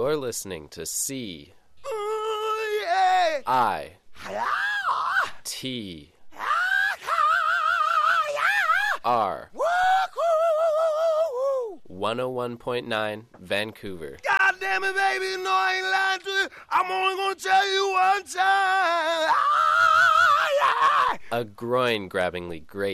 You're listening to C Ooh, yeah. I Yeah. T Yeah. R Woo, woo, woo, woo. 101.9 Vancouver. God damn it, baby, you know I ain't lying to you. I'm only gonna tell you one time. Ah, yeah. A groin-grabbingly great